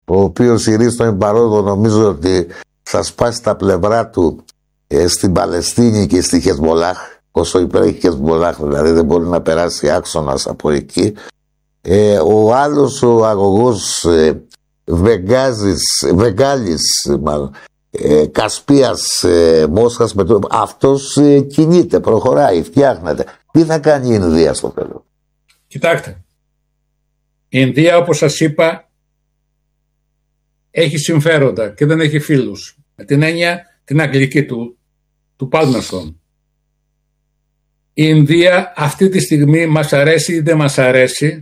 ο οποίος η Ρίστον παρόδο νομίζω ότι θα σπάσει τα πλευρά του στην Παλαιστίνη και στη Χεσμολάχ, όσο υπέροχη Χεσμολάχ, δηλαδή δεν μπορεί να περάσει άξονας από εκεί. Ο άλλος, ο αγωγός Βεγγάλης μάλλον, Κασπίας Μόσχας, αυτός κινείται, προχωράει, φτιάχνεται. Τι θα κάνει η Ινδία στο τέλος? Κοιτάξτε, η Ινδία, όπως σας είπα, έχει συμφέροντα και δεν έχει φίλους. Με την έννοια την αγγλική του Πάλμερστον. Η Ινδία αυτή τη στιγμή, μας αρέσει ή δεν μας αρέσει,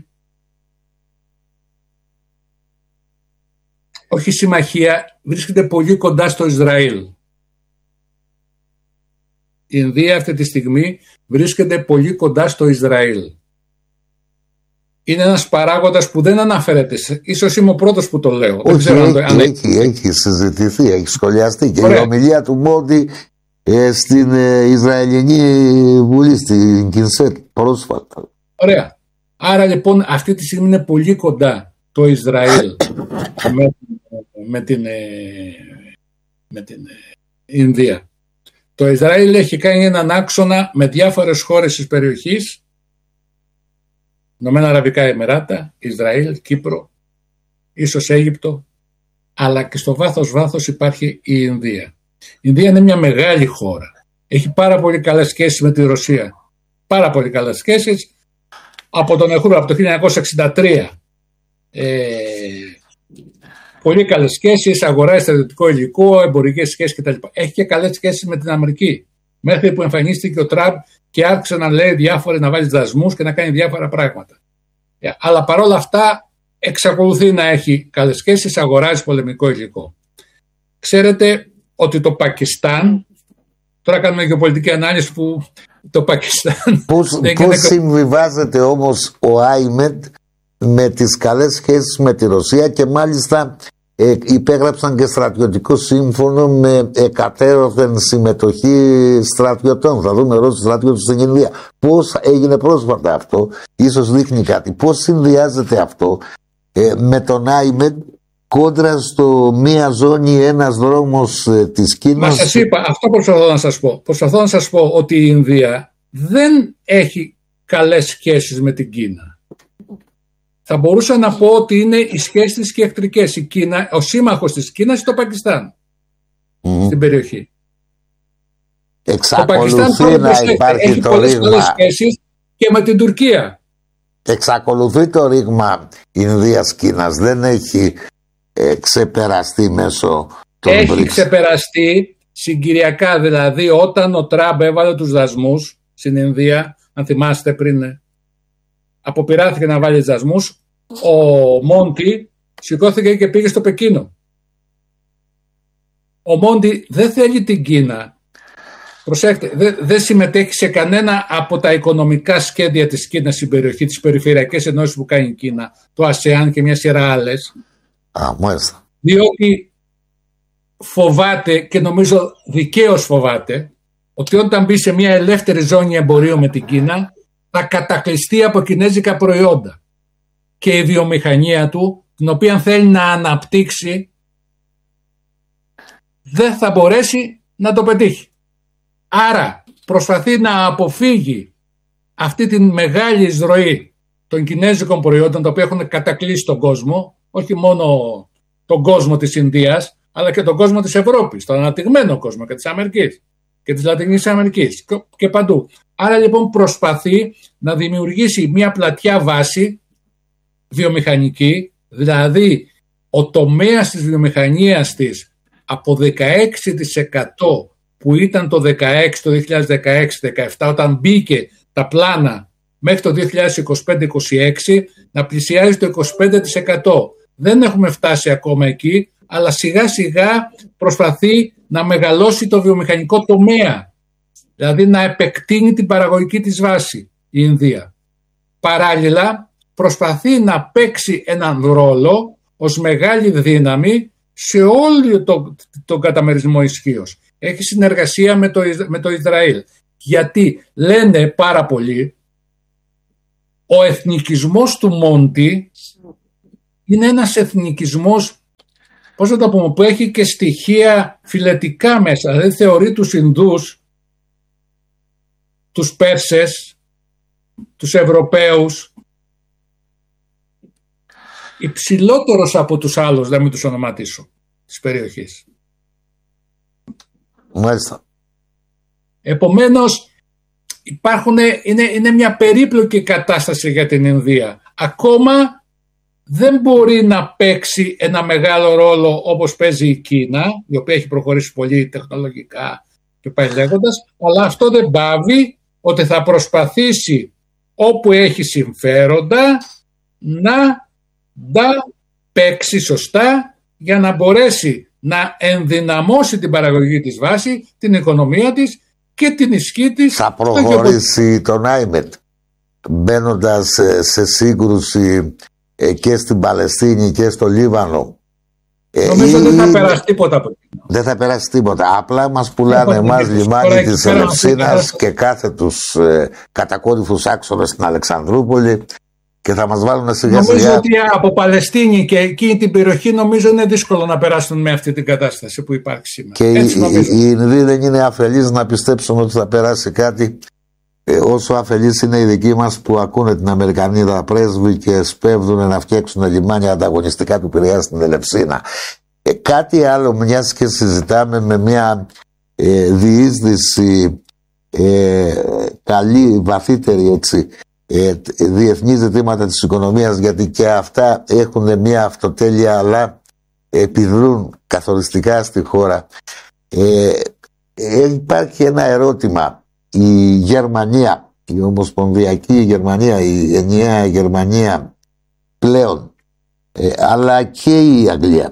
όχι συμμαχία, βρίσκεται πολύ κοντά στο Ισραήλ. Η Ινδία αυτή τη στιγμή βρίσκεται πολύ κοντά στο Ισραήλ. Είναι ένας παράγοντας που δεν αναφέρεται. Ίσως είμαι ο πρώτος που το λέω. Όχι, έχει συζητηθεί, έχει σχολιαστεί και η ομιλία του Μόντι στην Ισραηλινή Βουλή, στην Κινσέτ, πρόσφατα. Ωραία. Άρα λοιπόν αυτή τη στιγμή είναι πολύ κοντά το Ισραήλ με την Ινδία. Το Ισραήλ έχει κάνει έναν άξονα με διάφορες χώρες της περιοχής, Ηνωμένα Αραβικά Εμιράτα, Ισραήλ, Κύπρο, ίσως Αίγυπτο, αλλά και στο βάθος υπάρχει η Ινδία. Η Ινδία είναι μια μεγάλη χώρα. Έχει πάρα πολύ καλές σχέσεις με τη Ρωσία. Πάρα πολύ καλές σχέσεις από τον Νεχρού, από το 1963. Πολύ καλές σχέσεις, αγοράζει στρατιωτικό υλικό, εμπορικές σχέσεις κτλ. Έχει και καλές σχέσεις με την Αμερική. Μέχρι που εμφανίστηκε ο Τραμπ και άρχισε να λέει να βάλει δασμούς και να κάνει διάφορα πράγματα. Αλλά παρόλα αυτά εξακολουθεί να έχει καλές σχέσεις, αγοράζει πολεμικό υλικό. Ξέρετε ότι το Πακιστάν, τώρα κάνουμε γεωπολιτική ανάλυση που το Πακιστάν... Πώς συμβιβάζεται όμως ο Άιμεντ με τις καλές σχέσεις με τη Ρωσία και μάλιστα υπέγραψαν και στρατιωτικό σύμφωνο με εκατέρωθεν συμμετοχή στρατιωτών. Θα δούμε Ρώσους στρατιώτες στην Ινδία. Πώς έγινε πρόσφατα αυτό, ίσως δείχνει κάτι. Πώς συνδυάζεται αυτό με τον Άιμεντ κόντρα στο μία ζώνη, ένας δρόμος της Κίνας? Μα σας είπα, αυτό προσπαθώ να σας πω. Προσπαθώ να σας πω ότι η Ινδία δεν έχει καλές σχέσεις με την Κίνα. Θα μπορούσα να πω ότι είναι οι σχέσεις της και εχθρικές. Η Κίνα, ο σύμμαχος της Κίνας είναι το Πακιστάν στην περιοχή. Εξακολουθεί να υπάρχει το ρήγμα και με την Τουρκία. Εξακολουθεί το ρήγμα Ινδίας-Κίνας. Δεν έχει ξεπεραστεί μέσω των BRICS. Έχει ξεπεραστεί συγκυριακά. Δηλαδή όταν ο Τραμπ έβαλε τους δασμούς στην Ινδία, αν θυμάστε πριν, αποπειράθηκε να βάλει δασμούς, ο Μόντι σηκώθηκε και πήγε στο Πεκίνο. Ο Μόντι δεν θέλει την Κίνα. Προσέχτε, δεν συμμετέχει σε κανένα από τα οικονομικά σχέδια της Κίνας στην περιοχή, τις περιφερειακές ενώσεις που κάνει η Κίνα, το ΑΣΕΑΝ και μια σειρά άλλες. Μάλιστα. Διότι φοβάται, και νομίζω δικαίως φοβάται, ότι όταν μπει σε μια ελεύθερη ζώνη εμπορίου με την Κίνα θα κατακλειστεί από κινέζικα προϊόντα και η βιομηχανία του, την οποία θέλει να αναπτύξει, δεν θα μπορέσει να το πετύχει. Άρα προσπαθεί να αποφύγει αυτή τη μεγάλη εισρωή των κινέζικων προϊόντων, τα οποία έχουν κατακλείσει τον κόσμο, όχι μόνο τον κόσμο της Ινδίας, αλλά και τον κόσμο της Ευρώπης, τον αναπτυγμένο κόσμο και της Αμερικής και της Λατινικής Αμερικής και παντού. Άρα λοιπόν προσπαθεί να δημιουργήσει μια πλατιά βάση βιομηχανική, δηλαδή ο τομέας της βιομηχανίας της από 16% που ήταν το 2016-17 όταν μπήκε τα πλάνα μέχρι το 2025-26 να πλησιάζει το 25%. Δεν έχουμε φτάσει ακόμα εκεί, αλλά σιγά σιγά προσπαθεί να μεγαλώσει το βιομηχανικό τομέα, δηλαδή να επεκτείνει την παραγωγική της βάση η Ινδία. Παράλληλα προσπαθεί να παίξει έναν ρόλο ως μεγάλη δύναμη σε όλο τον καταμερισμό ισχύως. Έχει συνεργασία με το Ισραήλ. Γιατί λένε πάρα πολλοί, ο εθνικισμός του Μόντι είναι ένας εθνικισμός πώς να το πούμε, που έχει και στοιχεία φιλετικά μέσα. Δηλαδή θεωρεί τους Ινδούς, τους Πέρσες, τους Ευρωπαίους υψηλότερος από τους άλλους, δεν μην τους ονοματίσω, της περιοχής. Μάλιστα. Επομένως είναι μια περίπλοκη κατάσταση για την Ινδία. Ακόμα δεν μπορεί να παίξει ένα μεγάλο ρόλο όπως παίζει η Κίνα, η οποία έχει προχωρήσει πολύ τεχνολογικά και πάει λέγοντας, αλλά αυτό δεν πάβει ότι θα προσπαθήσει όπου έχει συμφέροντα να τα παίξει σωστά για να μπορέσει να ενδυναμώσει την παραγωγή της βάση, την οικονομία της και την ισχύ της. Θα προχωρήσει τον Άιμετ μπαίνοντας σε σύγκρουση και στην Παλαιστίνη και στο Λίβανο. Νομίζω δεν θα περάσει τίποτα από εκεί. Δεν θα περάσει τίποτα. Απλά μας πουλάνε εμάς λιμάνι της Ελευσίνας και κάθετους κατακόρυφους άξονες στην Αλεξανδρούπολη και θα μας βάλουν σιγά σιγά. Νομίζω ότι από Παλαιστίνη και εκείνη την περιοχή νομίζω είναι δύσκολο να περάσουν με αυτή την κατάσταση που υπάρχει σήμερα. Και οι Ινδοί δεν είναι αφελείς να πιστέψουν ότι θα περάσει κάτι, όσο αφελείς είναι οι δικοί μας που ακούνε την Αμερικανίδα πρέσβη και σπέβδουν να φτιάξουν λιμάνια ανταγωνιστικά του Πειραιά στην Ελευσίνα. Κάτι άλλο, μιας και συζητάμε με μια διείσδυση καλή, βαθύτερη έτσι, διεθνή ζητήματα της οικονομίας, γιατί και αυτά έχουν μια αυτοτέλεια αλλά επιδρούν καθοριστικά στη χώρα. Υπάρχει ένα ερώτημα. Η Γερμανία, η ομοσπονδιακή Γερμανία, η ενιαία Γερμανία πλέον, αλλά και η Αγγλία,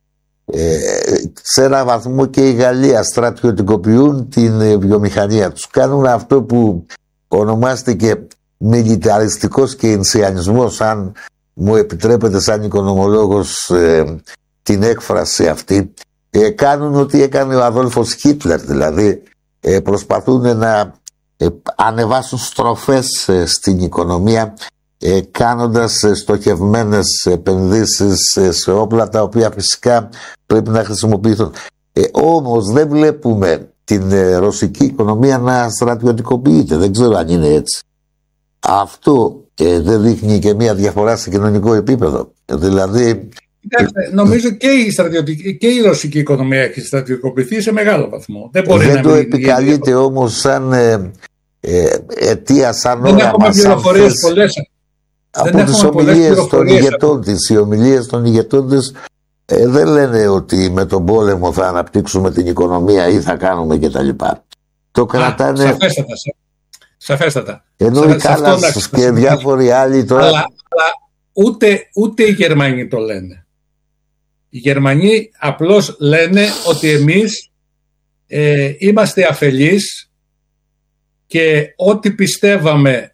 σε ένα βαθμό και η Γαλλία στρατιωτικοποιούν την βιομηχανία τους. Κάνουν αυτό που ονομάστηκε μιλιταριστικός κεινσιανισμός, αν μου επιτρέπετε σαν οικονομολόγος την έκφραση αυτή. Κάνουν ό,τι έκανε ο Αδόλφος Χίτλερ, δηλαδή προσπαθούν να ανεβάσουν στροφές στην οικονομία, κάνοντας στοχευμένες επενδύσεις σε όπλα τα οποία φυσικά πρέπει να χρησιμοποιηθούν. Όμως δεν βλέπουμε την ρωσική οικονομία να στρατιωτικοποιείται. Δεν ξέρω αν είναι έτσι. Αυτό δεν δείχνει και μια διαφορά σε κοινωνικό επίπεδο? Δηλαδή... Νομίζω και η ρωσική οικονομία έχει στρατιωτικοποιηθεί σε μεγάλο βαθμό. Δεν το επικαλείται όμως σαν αιτία, σαν όραμα, σαν θέση. Από τις ομιλίες των ηγετών της. Οι ομιλίες των ηγετών της δεν λένε ότι με τον πόλεμο θα αναπτύξουμε την οικονομία ή θα κάνουμε κτλ. Το κρατάνε... Σαφέστατα. Ενώ οι Κάλλας και διάφοροι άλλοι τώρα... Αλλά ούτε οι Γερμανοί το λένε. Οι Γερμανοί απλώς λένε ότι εμείς είμαστε αφελείς και ό,τι πιστεύαμε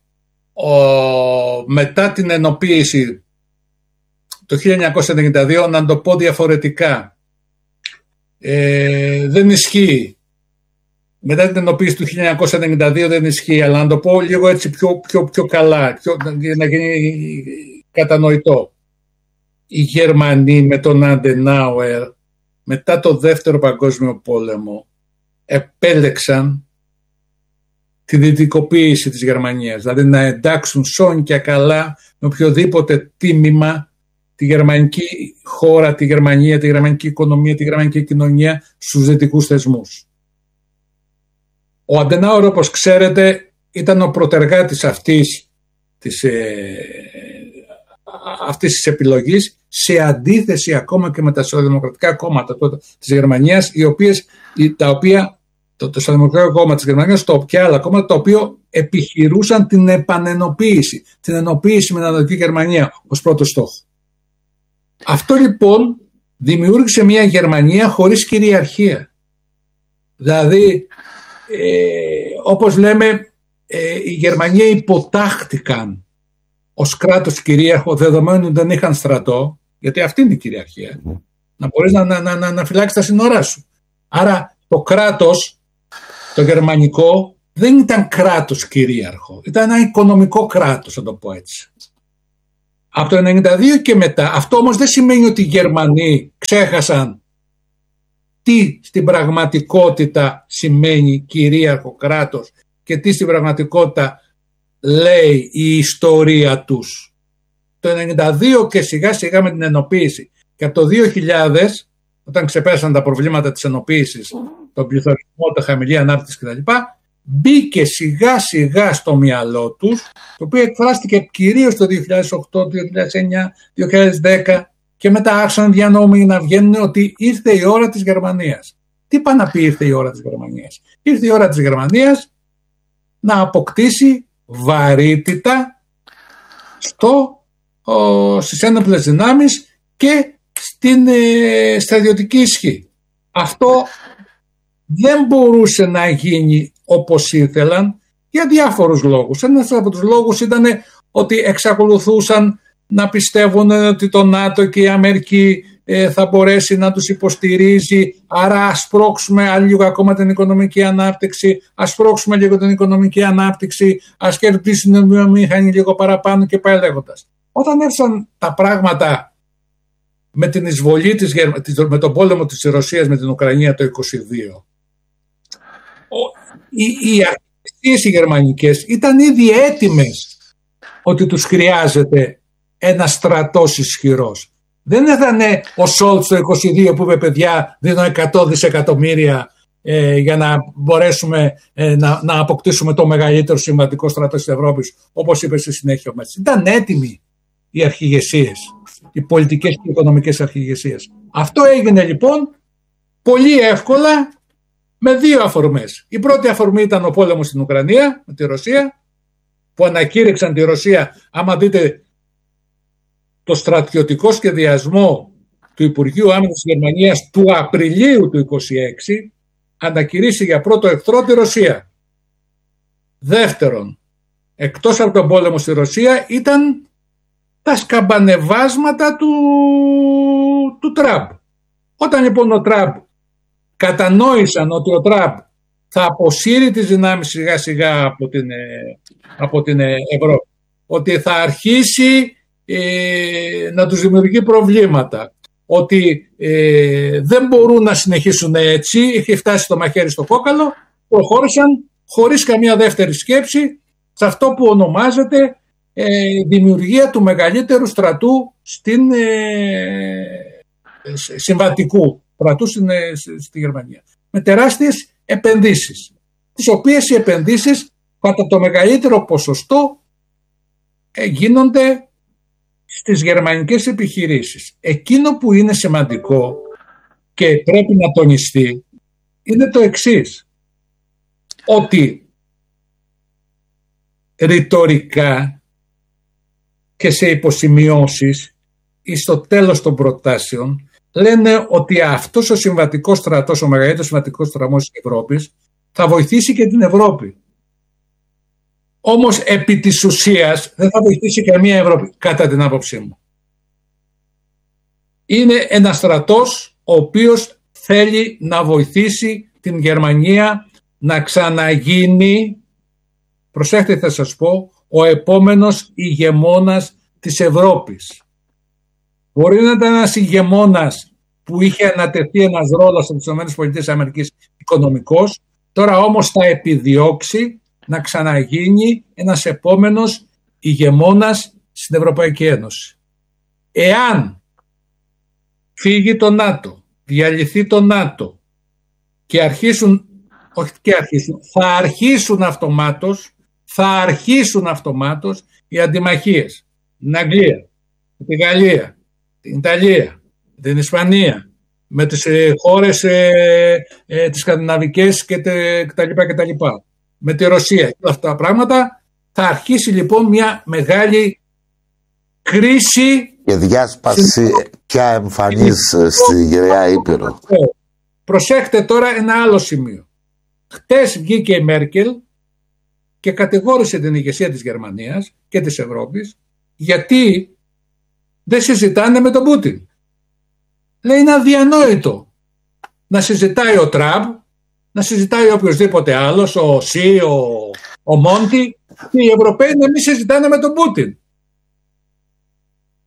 μετά την ενοποίηση το 1992, να το πω διαφορετικά, δεν ισχύει. Μετά την ενοποίηση του 1992 δεν ισχύει, αλλά να το πω λίγο έτσι πιο καλά, για να γίνει κατανοητό. Οι Γερμανοί με τον Αντενάουερ μετά το Δεύτερο Παγκόσμιο Πόλεμο επέλεξαν τη δυτικοποίηση της Γερμανίας, δηλαδή να εντάξουν σόνια καλά με οποιοδήποτε τίμημα τη γερμανική χώρα, τη Γερμανία, τη γερμανική οικονομία, τη γερμανική κοινωνία στους δυτικούς θεσμούς. Ο Αντενάουερ, όπως ξέρετε, ήταν ο προτεργάτης αυτής της επιλογής, σε αντίθεση ακόμα και με τα σοσιαλδημοκρατικά κόμματα της Γερμανίας, τα οποία το Σοσιαλδημοκρατικό Κόμμα της Γερμανίας και άλλα κόμματα, τα οποία επιχειρούσαν την επανενοποίηση, την ενοποίηση με την Ανατολική Γερμανία ως πρώτο στόχο. Αυτό λοιπόν δημιούργησε μια Γερμανία χωρίς κυριαρχία. Δηλαδή, όπως λέμε, οι Γερμανία υποτάχτηκαν ως κράτος κυρίαρχο, δεδομένου ότι δεν είχαν στρατό, γιατί αυτή είναι η κυριαρχία. Να μπορείς να φυλάξεις τα σύνορά σου. Άρα το κράτος, το γερμανικό, δεν ήταν κράτος κυρίαρχο. Ήταν ένα οικονομικό κράτος, να το πω έτσι. Από το 1992 και μετά, αυτό όμως δεν σημαίνει ότι οι Γερμανοί ξέχασαν τι στην πραγματικότητα σημαίνει κυρίαρχο κράτος και τι στην πραγματικότητα λέει η ιστορία τους. Το 1992 και σιγά σιγά με την ενοποίηση και από το 2000, όταν ξεπέρασαν τα προβλήματα της ενοποίησης, τον πληθωρισμό, τη χαμηλή ανάπτυξη κτλ., μπήκε σιγά σιγά στο μυαλό τους, το οποίο εκφράστηκε κυρίως το 2008, 2009, 2010 και μετά άρχισαν διανόμοι να βγαίνουν ότι ήρθε η ώρα της Γερμανίας. Τι πάει να πει ήρθε η ώρα της Γερμανίας? Ήρθε η ώρα της Γερμανίας να αποκτήσει βαρύτητα στις ένοπλες δυνάμεις και στην στρατιωτική ισχύ. Αυτό δεν μπορούσε να γίνει όπως ήθελαν για διάφορους λόγους. Ένας από τους λόγους ήταν ότι εξακολουθούσαν να πιστεύουν ότι το ΝΑΤΟ και η Αμερική θα μπορέσει να τους υποστηρίζει, άρα ας σπρώξουμε λίγο ακόμα την οικονομική ανάπτυξη, ας σπρώξουμε λίγο την οικονομική ανάπτυξη, ας κερδίσουν οι βιομηχανοί λίγο παραπάνω και πάει λέγοντας. Όταν έρθαν τα πράγματα με την εισβολή με τον πόλεμο της Ρωσίας με την Ουκρανία το 1922, οι αρχές οι γερμανικές ήταν ήδη έτοιμες ότι τους χρειάζεται ένα στρατός ισχυρός. Δεν ήταν ο Σόλτς το 1922 που είπε παιδιά δίνω 100 δισεκατομμύρια για να μπορέσουμε να αποκτήσουμε το μεγαλύτερο συμβατικό στρατό της Ευρώπης, όπως είπε στη συνέχεια ο Μέρς. Ήταν έτοιμοι οι αρχηγεσίες, οι πολιτικές και οι οικονομικές αρχηγεσίες. Αυτό έγινε λοιπόν πολύ εύκολα με δύο αφορμές. Η πρώτη αφορμή ήταν ο πόλεμος στην Ουκρανία με τη Ρωσία, που ανακήρυξαν τη Ρωσία. Άμα δείτε το στρατιωτικό σχεδιασμό του Υπουργείου Άμυνας της Γερμανίας του Απριλίου του 1926, ανακηρύσσει για πρώτο εχθρό τη Ρωσία. Δεύτερον, εκτός από τον πόλεμο στη Ρωσία ήταν τα σκαμπανεβάσματα του Τραμπ. Όταν λοιπόν ο Τραμπ κατανόησαν ότι ο Τραμπ θα αποσύρει τις δυνάμεις σιγά σιγά από την Ευρώπη, ότι θα αρχίσει να τους δημιουργεί προβλήματα, ότι δεν μπορούν να συνεχίσουν έτσι, είχε φτάσει το μαχαίρι στο κόκαλο, προχώρησαν χωρίς καμία δεύτερη σκέψη σε αυτό που ονομάζεται δημιουργία του μεγαλύτερου στρατού συμβατικού στρατού στη Γερμανία, με τεράστιες επενδύσεις, τις οποίες οι επενδύσεις κατά το μεγαλύτερο ποσοστό γίνονται στις γερμανικές επιχειρήσεις. Εκείνο που είναι σημαντικό και πρέπει να τονιστεί είναι το εξής, ότι ρητορικά και σε υποσημειώσεις ή στο τέλος των προτάσεων λένε ότι αυτός ο συμβατικός στρατός, ο μεγαλύτερος συμβατικός στρατός της Ευρώπης, θα βοηθήσει και την Ευρώπη. Όμως επί της ουσίας δεν θα βοηθήσει καμία Ευρώπη, κατά την άποψή μου. Είναι ένας στρατός ο οποίος θέλει να βοηθήσει την Γερμανία να ξαναγίνει, προσέχτε θα σας πω, ο επόμενος ηγεμόνας της Ευρώπης. Μπορεί να ήταν ένας ηγεμόνας που είχε ανατεθεί ένας ρόλος από τις ΗΠΑ οικονομικός, τώρα όμως θα επιδιώξει να ξαναγίνει ένας επόμενος ηγεμόνας στην Ευρωπαϊκή Ένωση. Εάν φύγει το ΝΑΤΟ, διαλυθεί το ΝΑΤΟ και θα αρχίσουν αυτομάτως οι αντιμαχίες την Αγγλία, τη Γαλλία, την Ιταλία, την Ισπανία, με τις χώρες τις σκανδιναβικές και τα λοιπά, με τη Ρωσία και αυτά τα πράγματα. Θα αρχίσει λοιπόν μια μεγάλη κρίση και διάσπαση πια εμφανής στη Γυραιά Ήπειρο. Προσέχτε τώρα ένα άλλο σημείο. Χτες βγήκε η Μέρκελ και κατηγόρησε την ηγεσία της Γερμανίας και της Ευρώπης γιατί δεν συζητάνε με τον Πούτιν. Λέει είναι αδιανόητο να συζητάει ο Τραμπ, να συζητάει οποιοδήποτε άλλος, ο Σι, ο Μόντι, και οι Ευρωπαίοι να μην συζητάνε με τον Πούτιν.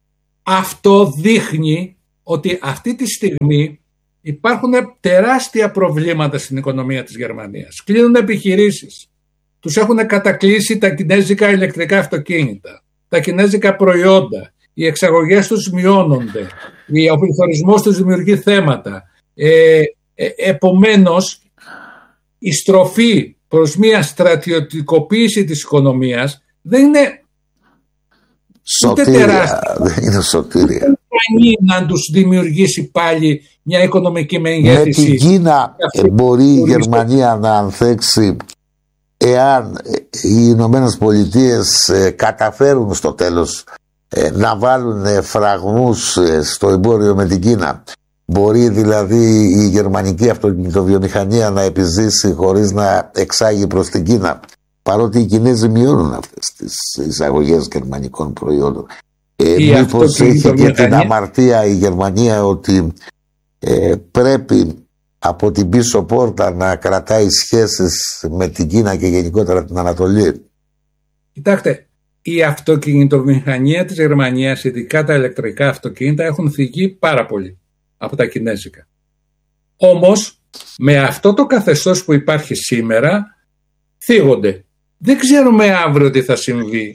Αυτό δείχνει ότι αυτή τη στιγμή υπάρχουν τεράστια προβλήματα στην οικονομία της Γερμανίας. Κλείνουν επιχειρήσεις. Τους έχουν κατακλείσει τα κινέζικα ηλεκτρικά αυτοκίνητα, τα κινέζικα προϊόντα. Οι εξαγωγές τους μειώνονται. Ο πληθωρισμός τους δημιουργεί θέματα. Επομένως, η στροφή προς μια στρατιωτικοποίηση της οικονομίας δεν είναι σωτήρια. Δεν είναι σωτήρια. Να τους δημιουργήσει πάλι μια οικονομική μεγέθυνση. Με την Κίνα μπορεί η Γερμανία να ανθέξει εάν οι Ηνωμένες Πολιτείες καταφέρουν στο τέλος να βάλουν φραγμούς στο εμπόριο με την Κίνα. Μπορεί δηλαδή η γερμανική αυτοκινητοβιομηχανία να επιζήσει χωρίς να εξάγει προς την Κίνα, παρότι οι Κινέζοι μειώνουν αυτές τις εισαγωγές γερμανικών προϊόντων. Μήπως έχει και την αμαρτία η Γερμανία ότι πρέπει από την πίσω πόρτα να κρατάει σχέσεις με την Κίνα και γενικότερα την Ανατολή? Κοιτάξτε, η αυτοκινητοβιομηχανία της Γερμανίας, ειδικά τα ηλεκτρικά αυτοκίνητα, έχουν θυγεί πάρα πολύ από τα κινέζικα. Όμως, με αυτό το καθεστώς που υπάρχει σήμερα, θίγονται. Δεν ξέρουμε αύριο τι θα συμβεί.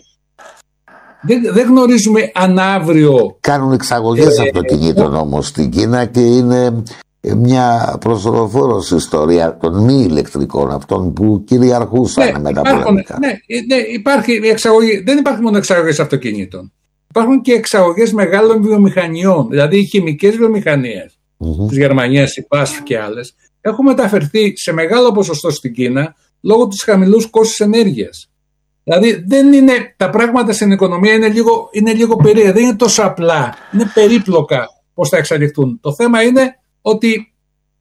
Δεν γνωρίζουμε αν αύριο... Κάνουν εξαγωγές αυτοκινήτων όμως στην Κίνα και είναι μια προσωροφόρος ιστορία των μη ηλεκτρικών, αυτών που κυριαρχούσαν με τα πολεμικά. Υπάρχει εξαγωγή. Δεν υπάρχουν μόνο εξαγωγές αυτοκινήτων. Υπάρχουν και εξαγωγές μεγάλων βιομηχανιών, δηλαδή οι χημικές βιομηχανίες της Γερμανίας, η BASF και άλλες, έχουν μεταφερθεί σε μεγάλο ποσοστό στην Κίνα λόγω της χαμηλούς κόστους ενέργειας. Δηλαδή δεν είναι, τα πράγματα στην οικονομία είναι λίγο περίεργα, δεν είναι τόσο απλά, είναι περίπλοκα πώς θα εξελιχθούν. Το θέμα είναι ότι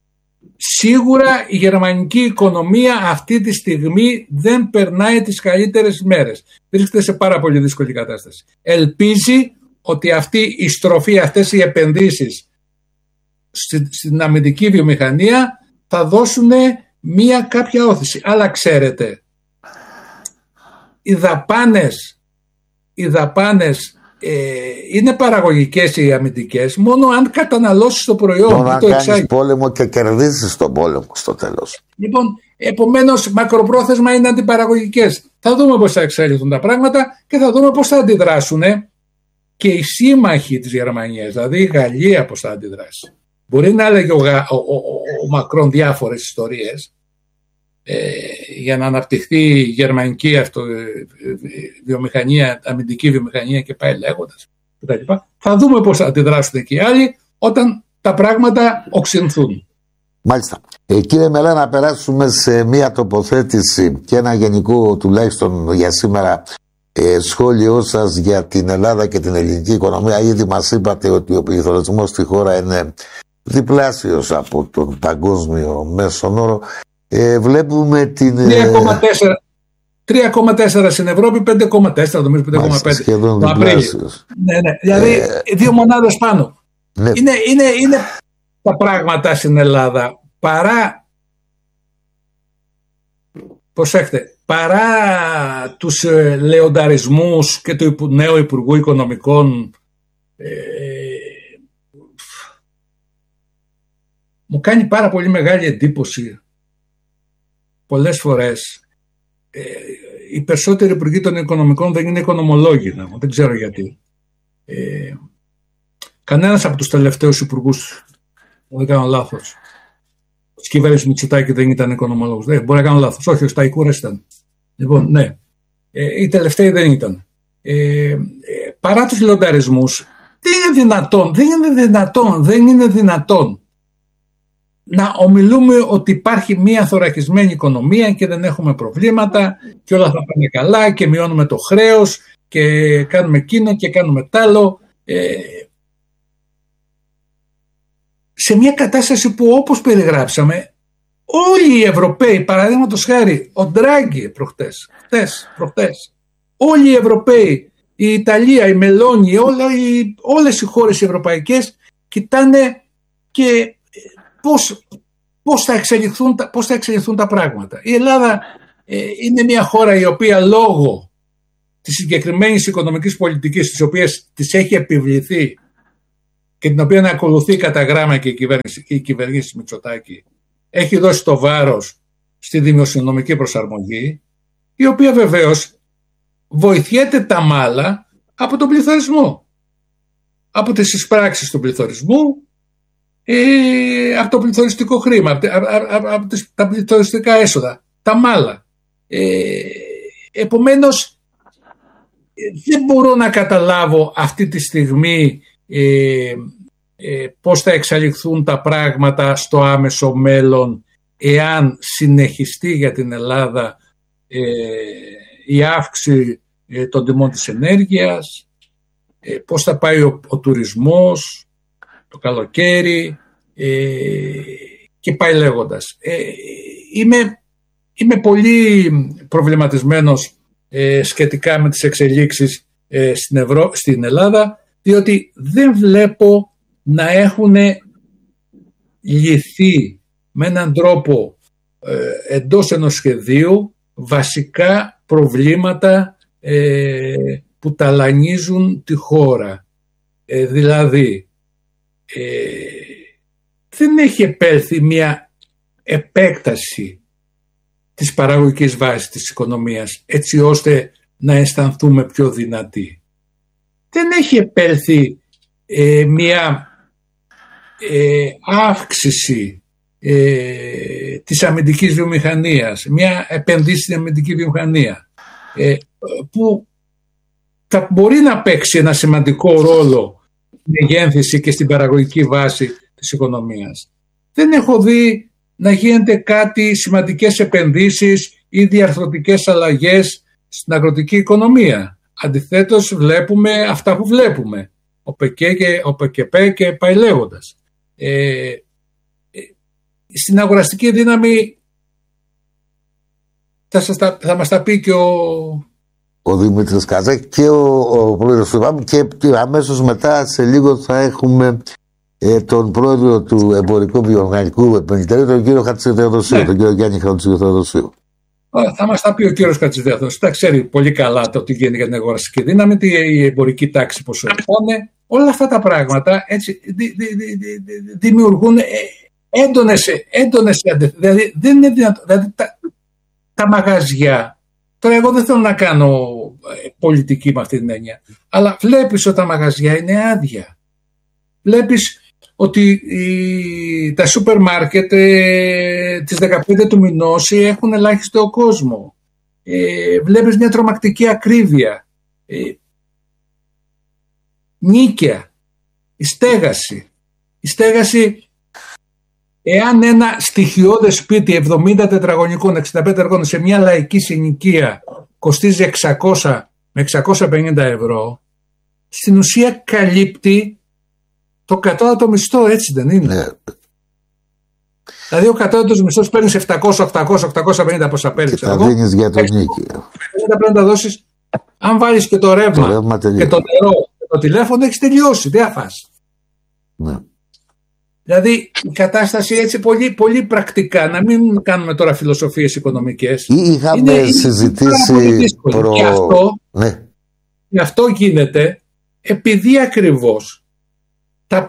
σίγουρα η γερμανική οικονομία αυτή τη στιγμή δεν περνάει τις καλύτερες μέρες. Βρίσκεται σε πάρα πολύ δύσκολη κατάσταση. Ελπίζει ότι αυτή η στροφή, αυτές οι επενδύσεις στην αμυντική βιομηχανία θα δώσουν μία κάποια όθηση. Αλλά ξέρετε, οι δαπάνες είναι παραγωγικές οι αμυντικές μόνο αν καταναλώσεις το προϊόν. Μόνο αν κάνεις πόλεμο και κερδίσεις τον πόλεμο στο τέλος. Λοιπόν, επομένως μακροπρόθεσμα είναι αντιπαραγωγικές. Θα δούμε πώς θα εξελιχθούν τα πράγματα και θα δούμε πώς θα αντιδράσουν και οι σύμμαχοι της Γερμανίας, δηλαδή η Γαλλία πώς θα αντιδράσει. Μπορεί να έλεγε ο Μακρόν διάφορες ιστορίες για να αναπτυχθεί η γερμανική βιομηχανία, αμυντική βιομηχανία και πάει λέγοντας κτλ. Θα δούμε πώς θα αντιδράσουν και οι άλλοι όταν τα πράγματα οξυνθούν. Μάλιστα. Κύριε Μελά, να περάσουμε σε μια τοποθέτηση και ένα γενικό τουλάχιστον για σήμερα σχόλιο σας για την Ελλάδα και την ελληνική οικονομία. Ήδη μας είπατε ότι ο πληθωρισμός στη χώρα είναι διπλάσιος από τον παγκόσμιο μέσον όρο. Βλέπουμε την 3,4 στην Ευρώπη, 5,4 νομίζω, 5,5 σχεδόν διπλάσιος. Ναι. Δηλαδή 2 μονάδες πάνω. Ναι. Είναι τα πράγματα στην Ελλάδα παρά τους λεονταρισμούς και του νέου Υπουργού Οικονομικών, μου κάνει πάρα πολύ μεγάλη εντύπωση πολλές φορές οι περισσότεροι υπουργοί των οικονομικών δεν είναι οικονομολόγοι, δεν ξέρω γιατί. Κανένας από τους τελευταίους υπουργούς, δεν κάνω λάθος, της κυβέρνησης Μητσοτάκη δεν ήταν οικονομολόγος. Μπορεί να κάνω λάθος. Όχι, ο Σταϊκούρας ήταν. Λοιπόν, ναι. Οι τελευταίοι δεν ήταν. Παρά τους λιονταρισμούς, δεν είναι δυνατόν να ομιλούμε ότι υπάρχει μια θωρακισμένη οικονομία και δεν έχουμε προβλήματα και όλα θα πάνε καλά και μειώνουμε το χρέος και κάνουμε εκείνο και κάνουμε τ' άλλο. Σε μια κατάσταση που, όπως περιγράψαμε, όλοι οι Ευρωπαίοι, παραδείγματος χάρη ο Ντράγκη προχτές, όλοι οι Ευρωπαίοι, η Ιταλία, η Μελώνη, όλες οι χώρες οι ευρωπαϊκές κοιτάνε και πώς θα εξελιχθούν τα πράγματα. Η Ελλάδα είναι μια χώρα η οποία λόγω της συγκεκριμένης οικονομικής πολιτικής, τις οποίες της έχει επιβληθεί και την οποία ακολουθεί κατά γράμμα και η κυβέρνηση Μητσοτάκη, έχει δώσει το βάρος στη δημοσιονομική προσαρμογή, η οποία βεβαίως βοηθιέται τα μάλα από τον πληθωρισμό, από τις εισπράξεις του πληθωρισμού, από το πληθωριστικό χρήμα, από τα πληθωριστικά έσοδα, τα μάλα. Επομένως, δεν μπορώ να καταλάβω αυτή τη στιγμή πώς θα εξελιχθούν τα πράγματα στο άμεσο μέλλον, εάν συνεχιστεί για την Ελλάδα η αύξηση των τιμών της ενέργειας, πώς θα πάει ο τουρισμός το καλοκαίρι και πάει λέγοντας. Είμαι πολύ προβληματισμένος σχετικά με τις εξελίξεις στην Ελλάδα, διότι δεν βλέπω να έχουν λυθεί με έναν τρόπο εντός ενός σχεδίου βασικά προβλήματα που ταλανίζουν τη χώρα. Δηλαδή, δεν έχει επέλθει μια επέκταση της παραγωγικής βάσης της οικονομίας, έτσι ώστε να αισθανθούμε πιο δυνατοί. Δεν έχει επέλθει μια αύξηση της αμυντικής βιομηχανίας, μια επενδύση στην αμυντική βιομηχανία, που θα μπορεί να παίξει ένα σημαντικό ρόλο στην μεγένθηση και στην παραγωγική βάση της οικονομίας. Δεν έχω δει να γίνεται κάτι, σημαντικές επενδύσεις ή διαρθρωτικές αλλαγές στην αγροτική οικονομία. Αντιθέτως, βλέπουμε αυτά που βλέπουμε. Ο ΠΚΠ και πάει λέγοντας. Στην αγοραστική δύναμη θα μας τα πει και ο Δημήτρης Καζάκη και ο πρόεδρος του ΕΠΑΜ, και αμέσως μετά σε λίγο θα έχουμε τον πρόεδρο του Εμπορικού Βιομηχανικού Επενδυτήριου, τον κύριο Χατζηδεοδοσίου, τον κύριο Γιάννη Χατζηδεοδοσίου. Θα μας τα πει ο κύριος Χατζηδεοδοσίου. Τα ξέρει πολύ καλά το τι γίνεται για την αγοραστική δύναμη, η εμπορική τάξη πώς έρχονται. Όλα αυτά τα πράγματα έτσι δημιουργούν έντονες δηλαδή δεν είναι δυνατό. Δηλαδή τα μαγαζιά, τώρα εγώ δεν θέλω να κάνω πολιτική με αυτή την έννοια, αλλά βλέπεις ότι τα μαγαζιά είναι άδεια. Βλέπεις ότι τα σούπερ μάρκετ τις 15 του μηνός έχουν ελάχιστο κόσμο. Βλέπεις μια τρομακτική ακρίβεια. Νίκαια. Η στέγαση, εάν ένα στοιχειώδες σπίτι 70 τετραγωνικών, 65 τετραγωνικών σε μια λαϊκή συνοικία κοστίζει 600 με 650 ευρώ, στην ουσία καλύπτει το κατώτατο μισθό, έτσι δεν είναι? Ναι. Δηλαδή ο κατώτατος μισθός παίρνεις 700, 800, 850 πόσα παίρνεις. Και τα δίνεις για τον νίκη. Πρέπει να δώσεις, αν βάλεις και το ρεύμα και το νερό και το τηλέφωνο, έχεις τελειώσει, δεν θα φας. Ναι. Δηλαδή η κατάσταση έτσι πολύ, πολύ πρακτικά, να μην κάνουμε τώρα φιλοσοφίες οικονομικές. Είχαμε συζητήσει και αυτό γίνεται επειδή ακριβώς τα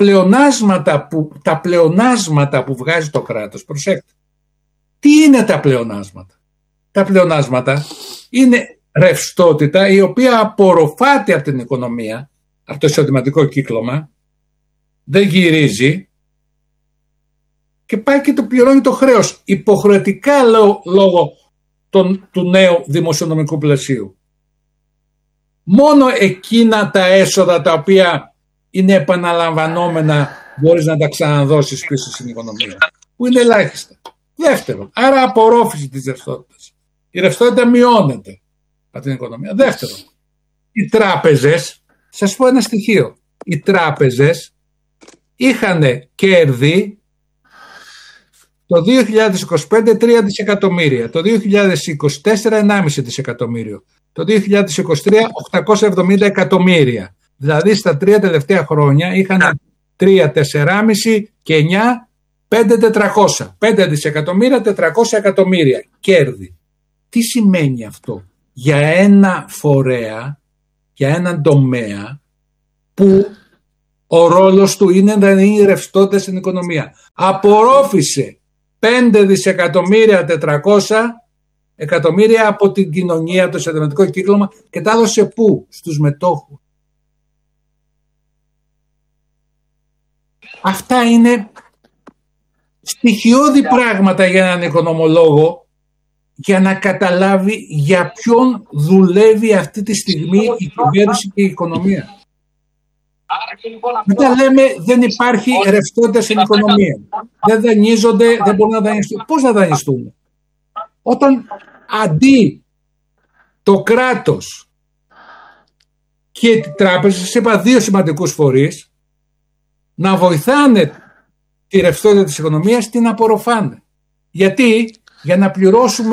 πλεονάσματα που βγάζει το κράτος, προσέξτε, τι είναι τα πλεονάσματα? Τα πλεονάσματα είναι ρευστότητα η οποία απορροφάται από την οικονομία, από το εισοδηματικό κύκλωμα, δεν γυρίζει και πάει και το πληρώνει το χρέος υποχρεωτικά λόγω του νέου δημοσιονομικού πλαισίου. Μόνο εκείνα τα έσοδα τα οποία είναι επαναλαμβανόμενα μπορείς να τα ξαναδώσεις πίσω στην οικονομία, που είναι ελάχιστα. Δεύτερον, άρα απορρόφηση της ρευστότητας. Η ρευστότητα μειώνεται από την οικονομία. Δεύτερον, οι τράπεζες, σας πω ένα στοιχείο, οι τράπεζες είχαν κέρδη το 2025 3 δισεκατομμύρια, το 2024 1,5 δισεκατομμύριο, το 2023 870 εκατομμύρια. Δηλαδή στα 3 τελευταία χρόνια είχαν 3, 4,5 και 9, 5 δισεκατομμύρια, 400 εκατομμύρια κέρδη. Τι σημαίνει αυτό για ένα φορέα, για έναν τομέα που ο ρόλος του είναι να είναι ρευστότητα στην οικονομία. Απορρόφησε 5 δισεκατομμύρια 400 εκατομμύρια από την κοινωνία, από το εισοδηματικό κύκλωμα και τα έδωσε πού? Στους μετόχους. Αυτά είναι στοιχειώδη πράγματα για έναν οικονομολόγο για να καταλάβει για ποιον δουλεύει αυτή τη στιγμή η κυβέρνηση και η οικονομία. Μετά λέμε δεν υπάρχει ρευστότητα στην οικονομία. Δεν δανείζονται, δεν μπορούν να δανειστούν. Πώς να δανειστούν? Όταν αντί το κράτος και οι τράπεζες, είπα δύο σημαντικούς φορείς, να βοηθάνε τη ρευστότητα της οικονομίας, την απορροφάνε. Γιατί? Για να πληρώσουμε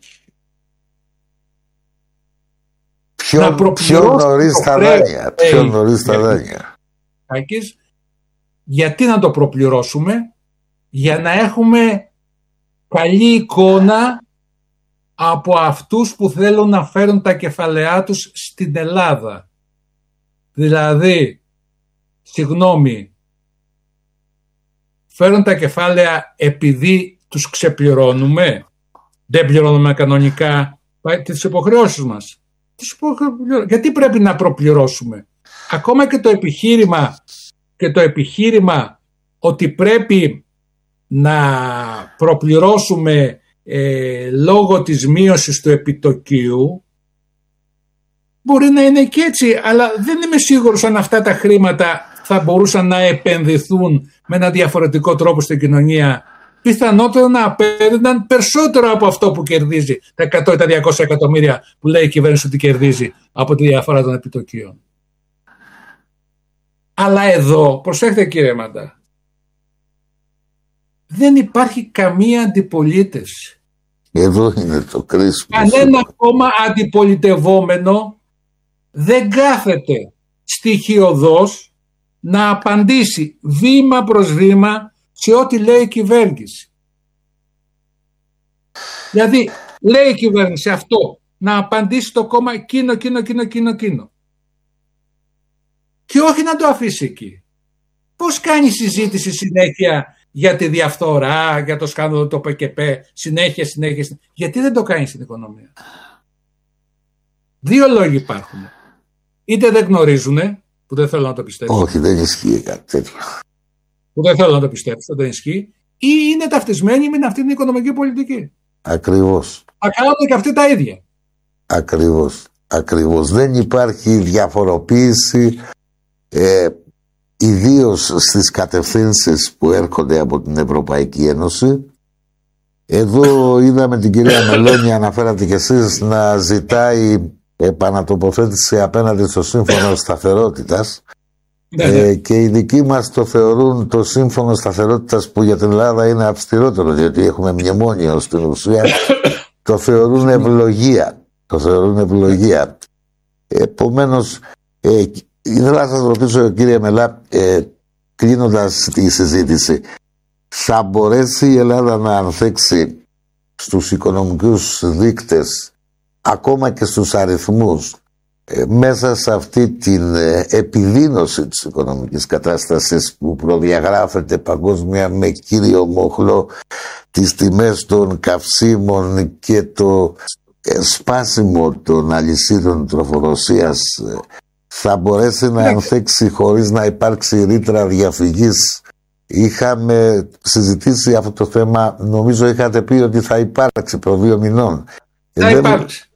πιο νωρίς τα δάνεια. Πιο νωρίς τα δάνεια. Γιατί να το προπληρώσουμε? Για να έχουμε καλή εικόνα από αυτούς που θέλουν να φέρουν τα κεφαλαία τους στην Ελλάδα. Δηλαδή, φέρουν τα κεφάλαια επειδή τους ξεπληρώνουμε, δεν πληρώνουμε κανονικά τις υποχρεώσεις μας. Γιατί πρέπει να προπληρώσουμε? Ακόμα και το επιχείρημα ότι πρέπει να προπληρώσουμε λόγω της μείωσης του επιτοκίου, μπορεί να είναι και έτσι, αλλά δεν είμαι σίγουρος αν αυτά τα χρήματα θα μπορούσαν να επενδυθούν με ένα διαφορετικό τρόπο στην κοινωνία. Πιθανότερο να απέδιναν περισσότερο από αυτό που κερδίζει, τα 100 ή τα 200 εκατομμύρια που λέει η κυβέρνηση ότι κερδίζει από τη διαφορά των επιτοκίων. Αλλά εδώ, προσέχτε κύριε Μαντά, δεν υπάρχει καμία αντιπολίτευση. Εδώ είναι το κρίσιμο. Κανένα κόμμα αντιπολιτευόμενο δεν κάθεται στοιχειωδώς να απαντήσει βήμα προς βήμα σε ό,τι λέει η κυβέρνηση. Δηλαδή λέει η κυβέρνηση αυτό, να απαντήσει το κόμμα εκείνο. Και όχι να το αφήσει εκεί. Πώς κάνει συζήτηση συνέχεια για τη διαφθορά, για το σκάνδαλο του ΠΚΠ, συνέχεια. Γιατί δεν το κάνει στην οικονομία? Δύο λόγοι υπάρχουν. Είτε δεν γνωρίζουν, που δεν θέλω να το πιστέψω. Όχι, δεν ισχύει κάτι τέτοιο. Που δεν θέλω να το πιστέψω, δεν ισχύει. Ή είναι ταυτισμένοι με αυτή την οικονομική πολιτική. Ακριβώς. Θα κάνουν και αυτοί τα ίδια. Ακριβώς. Δεν υπάρχει διαφοροποίηση, ιδίως στις κατευθύνσεις που έρχονται από την Ευρωπαϊκή Ένωση. Εδώ είδαμε την κυρία Μελώνη, αναφέρατε κι εσείς, να ζητάει επανατοποθέτηση απέναντι στο Σύμφωνο Σταθερότητας. Και οι δικοί μας το θεωρούν το Σύμφωνο Σταθερότητας, που για την Ελλάδα είναι αυστηρότερο, διότι έχουμε μνημόνιο στην ουσία, το θεωρούν ευλογία. Επομένως, ήθελα να σας ρωτήσω κύριε Μελά, κλείνοντας τη συζήτηση, θα μπορέσει η Ελλάδα να ανθέξει στους οικονομικούς δείκτες, ακόμα και στους αριθμούς, μέσα σε αυτή την επιδείνωση της οικονομικής κατάστασης που προδιαγράφεται παγκόσμια, με κύριο μοχλό τις τιμές των καυσίμων και το σπάσιμο των αλυσίδων τροφοδοσίας, θα μπορέσει να ανθέξει χωρίς να υπάρξει ρήτρα διαφυγής? Είχαμε συζητήσει αυτό το θέμα, νομίζω είχατε πει ότι θα υπάρξει προ 2 μηνών. Θα υπάρξει.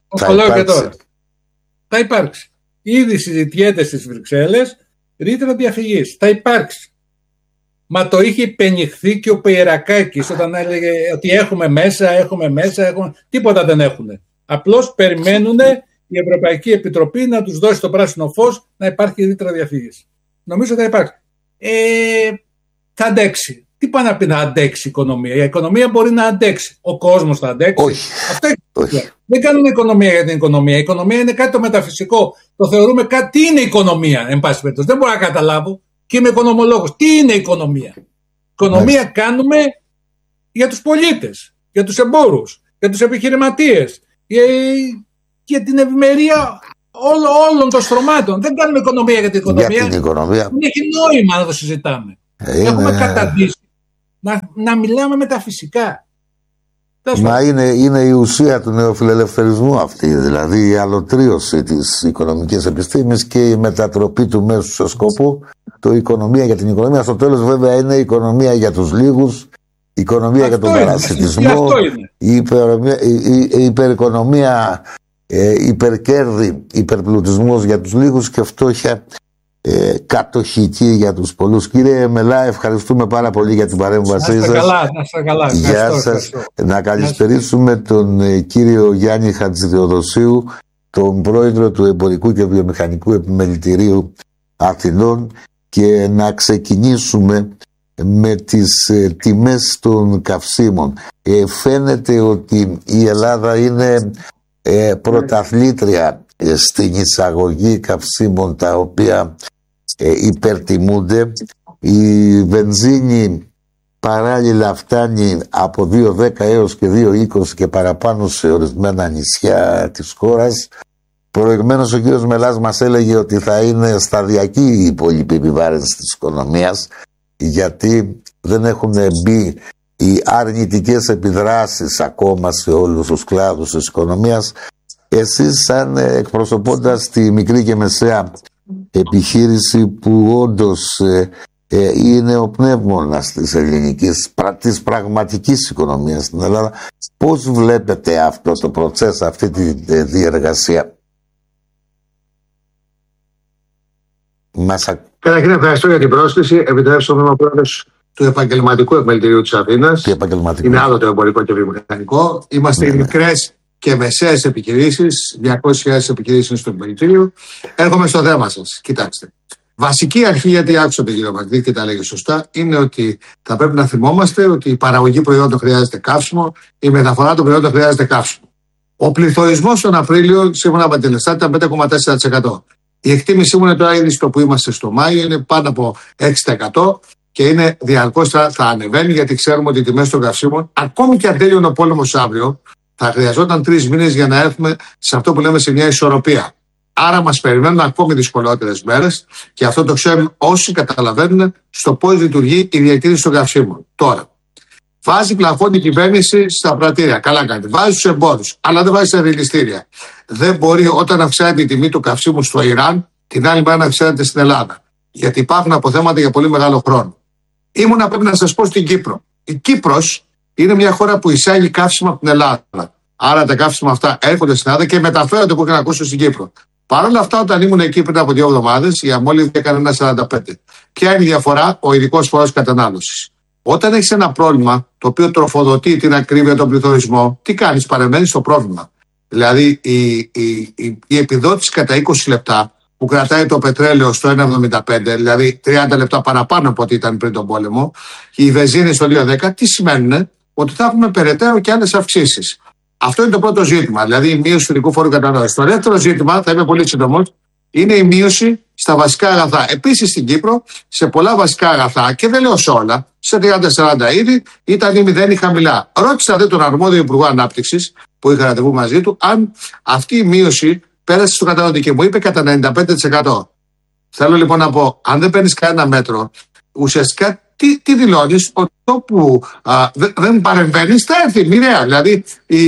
Θα υπάρξει. Ήδη συζητιέται στις Βρυξέλλες ρήτρα διαφυγής. Θα υπάρξει. Μα το είχε υπενηχθεί και ο Πιερακάκης όταν έλεγε ότι έχουμε μέσα. Τίποτα δεν έχουν. Απλώς περιμένουν η Ευρωπαϊκή Επιτροπή να τους δώσει το πράσινο φως να υπάρχει ρήτρα διαφυγής. Νομίζω θα υπάρξει. Θα αντέξει. Τι πάει να πει να αντέξει η οικονομία? Η οικονομία μπορεί να αντέξει. Ο κόσμος θα αντέξει. Όχι. Δεν κάνουμε οικονομία για την οικονομία. Η οικονομία είναι κάτι το μεταφυσικό. Το θεωρούμε κάτι. Τι είναι η οικονομία, εν πάση περιπτώσει? Δεν μπορώ να καταλάβω. Και είμαι οικονομολόγος. Τι είναι η οικονομία? Οικονομία κάνουμε για τους πολίτες, για τους εμπόρους, για τους επιχειρηματίες, για την ευημερία όλων των στρωμάτων. Δεν κάνουμε οικονομία για την οικονομία. Για την οικονομία. Δεν έχει νόημα να το συζητάμε. Έχουμε καταντήσει να μιλάμε μεταφυσικά. Μα είναι η ουσία του νεοφιλελευθερισμού αυτή, δηλαδή η αλωτρίωση της οικονομικής επιστήμης και η μετατροπή του μέσου σε σκόπο, το οικονομία για την οικονομία. Στο τέλος βέβαια είναι η οικονομία για τους λίγους, η οικονομία για τον παρασιτισμό, η υπεροικονομία, υπερκέρδη, υπερπλουτισμός για τους λίγους και φτώχεια κατοχική για τους πολλούς. Κύριε Μελά, ευχαριστούμε πάρα πολύ για την παρέμβασή σας. Να είστε καλά. Γεια σας. Να καλησπερίσουμε τον κύριο Γιάννη Χατζηδεοδοσίου, τον πρόεδρο του Εμπορικού και Βιομηχανικού Επιμελητηρίου Αθηνών, και να ξεκινήσουμε με τις τιμές των καυσίμων. Φαίνεται ότι η Ελλάδα είναι πρωταθλήτρια στην εισαγωγή καυσίμων τα οποία υπερτιμούνται. Η βενζίνη παράλληλα φτάνει από 2,10 έως και 2,20 και παραπάνω σε ορισμένα νησιά της χώρας. Προηγουμένως ο κύριος Μελάς μας έλεγε ότι θα είναι σταδιακή η υπόλοιπη επιβάρυνση της οικονομίας, γιατί δεν έχουν μπει οι αρνητικές επιδράσεις ακόμα σε όλους τους κλάδους της οικονομίας. Εσείς, σαν εκπροσωπώντας τη μικρή και μεσαία επιχείρηση που όντως είναι ο πνεύμονας της ελληνικής, της πραγματικής οικονομίας στην Ελλάδα, πώς βλέπετε αυτό το προτσέσιο, αυτή τη διεργασία? Καταρχήν ευχαριστώ για την πρόσκληση. Επιτρέψτε μου, είμαι ο πρόεδρος του Επαγγελματικού Επιμελητηρίου της Αθήνας. Είναι άλλο το εμπορικό και βιομηχανικό. Είμαστε μικρές και μεσαίες επιχειρήσεις, 200.000 επιχειρήσεις στο επιμελητήριο. Έρχομαι στο θέμα σας. Κοιτάξτε. Βασική αρχή, γιατί άκουσα τον κύριο Μαγδί και τα λέγει σωστά, είναι ότι θα πρέπει να θυμόμαστε ότι η παραγωγή προϊόντων χρειάζεται καύσιμο, η μεταφορά των προϊόντων χρειάζεται καύσιμο. Ο πληθωρισμός τον Απρίλιο, σύμφωνα με την Ελστάτ, ήταν 5,4%. Η εκτίμησή μου είναι τώρα ήδη στο που είμαστε στο Μάιο, είναι πάνω από 6% και είναι διαρκώς θα ανεβαίνει, γιατί ξέρουμε ότι οι τιμές των καυσίμων, ακόμη και αν τέλειωνε ο πόλεμος αύριο, θα χρειαζόταν 3 μήνες για να έρθουμε σε αυτό που λέμε σε μια ισορροπία. Άρα μας περιμένουν ακόμη δυσκολότερες μέρες και αυτό το ξέρουν όσοι καταλαβαίνουν στο πώς λειτουργεί η διαχείριση των καυσίμων. Τώρα, βάζει πλαφόν η κυβέρνηση στα πρατήρια. Καλά κάνει. Βάζει στους εμπόρους, αλλά δεν βάζει στα δηληστήρια. Δεν μπορεί όταν αυξάνεται η τιμή του καυσίμου στο Ιράν, την άλλη μέρα να αυξάνεται στην Ελλάδα. Γιατί υπάρχουν αποθέματα για πολύ μεγάλο χρόνο. Ήμουνα, πρέπει να σας πω, στην Κύπρο. Η Κύπρος είναι μια χώρα που εισάγει καύσιμα από την Ελλάδα. Άρα τα καύσιμα αυτά έρχονται στην Ελλάδα και μεταφέρονται που είχαν ακούσει στην Κύπρο. Παρ' όλα αυτά, όταν ήμουν εκεί πριν από 2 εβδομάδες, η αμμόλυβδη έκανε ένα 45. Ποια είναι η διαφορά? Ο ειδικός φόρος κατανάλωσης. Όταν έχεις ένα πρόβλημα το οποίο τροφοδοτεί την ακρίβεια, τον πληθωρισμό, τι κάνεις? Παρεμβαίνεις στο πρόβλημα. Δηλαδή η επιδότηση κατά 20 λεπτά που κρατάει το πετρέλαιο στο 1,75, δηλαδή 30 λεπτά παραπάνω από ό,τι ήταν πριν τον πόλεμο, και η βενζίνη στο 2,10, τι σημαίνουν? Ότι θα έχουμε περαιτέρω και άλλες αυξήσεις. Αυτό είναι το πρώτο ζήτημα, δηλαδή η μείωση του ειδικού φόρου κατανάλωσης. Το δεύτερο ζήτημα, θα είμαι πολύ σύντομος, είναι η μείωση στα βασικά αγαθά. Επίσης στην Κύπρο, σε πολλά βασικά αγαθά, και δεν λέω σε όλα, σε 30-40 είδη, ήταν η μηδέν ή χαμηλά. Ρώτησα τον αρμόδιο Υπουργό Ανάπτυξης, που είχα ραντεβού μαζί του, αν αυτή η μείωση πέρασε στο καταναλωτή και μου είπε κατά 95%. Θέλω λοιπόν να πω, αν δεν παίρνεις κανένα μέτρο, ουσιαστικά τι δηλώνεις? Ότι όπου δεν παρεμβαίνεις θα έρθει μοιραία. Δηλαδή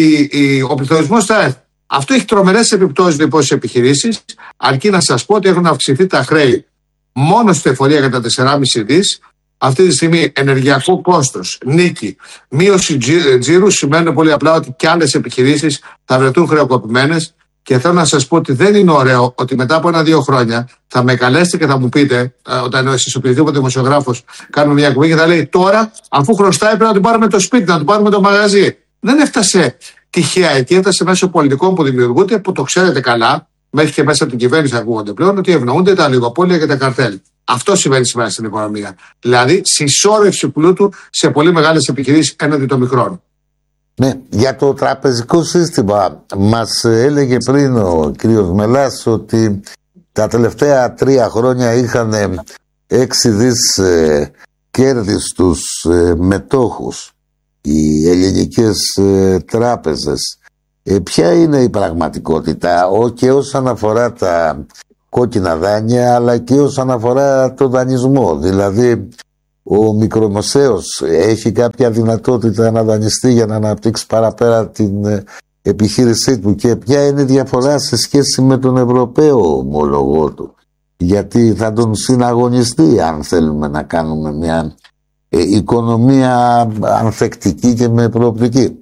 ο πληθωρισμός θα έρθει. Αυτό έχει τρομερές επιπτώσεις λοιπόν στις επιχειρήσεις, αρκεί να σας πω ότι έχουν αυξηθεί τα χρέη μόνο στη εφορία κατά 4,5 δις. Αυτή τη στιγμή ενεργειακό κόστος, νίκη, μείωση τζίρου σημαίνουν πολύ απλά ότι και άλλες επιχειρήσεις θα βρεθούν χρεοκοπημένες. Και θέλω να σας πω ότι δεν είναι ωραίο ότι μετά από 1-2 χρόνια θα με καλέσετε και θα μου πείτε, όταν εσείς οποιοδήποτε δημοσιογράφος κάνουμε μια κουβέντα και θα λέει τώρα, αφού χρωστάει, πρέπει να του πάρουμε το σπίτι, να του πάρουμε το μαγαζί. Δεν έφτασε τυχαία εκεί, έφτασε μέσω πολιτικών που δημιουργούνται, που το ξέρετε καλά, μέχρι και μέσα από την κυβέρνηση ακούγονται πλέον, ότι ευνοούνται τα λιγοπόλια και τα καρτέλ. Αυτό συμβαίνει σήμερα στην οικονομία. Δηλαδή, συσσόρευση πλούτου σε πολύ μεγάλες επιχειρήσεις έναντι των μικρών. Ναι, για το τραπεζικό σύστημα μας έλεγε πριν ο κύριος Μελάς ότι τα τελευταία 3 χρόνια είχαν 6 δις κέρδη στους μετόχους οι ελληνικές τράπεζες. ποια είναι η πραγματικότητα και όσον αφορά τα κόκκινα δάνεια, αλλά και όσον αφορά το δανεισμό? Δηλαδή ο μικρομεσαίος έχει κάποια δυνατότητα να δανειστεί για να αναπτύξει παραπέρα την επιχείρησή του, και ποια είναι η διαφορά σε σχέση με τον Ευρωπαίο ομολογό του, γιατί θα τον συναγωνιστεί αν θέλουμε να κάνουμε μια οικονομία ανθεκτική και με προοπτική.